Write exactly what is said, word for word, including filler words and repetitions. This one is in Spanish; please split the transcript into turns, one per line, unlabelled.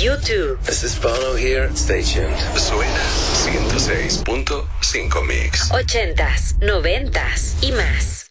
YouTube.
This is Bono here. Stay tuned.
Suena ciento seis punto cinco Mix.
Ochentas, noventas y más.